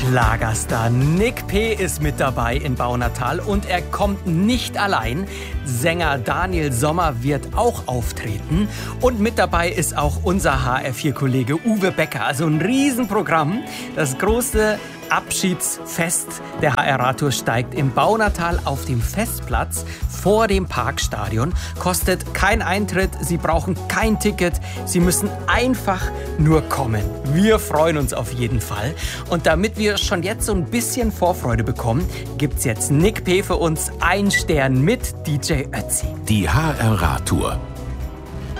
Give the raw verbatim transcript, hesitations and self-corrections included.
Schlagerstar Nick P. ist mit dabei in Baunatal und er kommt nicht allein. Sänger Daniel Sommer wird auch auftreten und mit dabei ist auch unser H R vier Kollege Uwe Becker. Also ein Riesenprogramm. Das große Abschiedsfest der H R-Radtour steigt im Baunatal auf dem Festplatz vor dem Parkstadion. Kostet kein Eintritt, Sie brauchen kein Ticket, Sie müssen einfach nur kommen. Wir freuen uns auf jeden Fall. Und damit wir schon jetzt so ein bisschen Vorfreude bekommen, gibt's jetzt Nick P. für uns einen Stern mit D J Ötzi. Die H R-Radtour.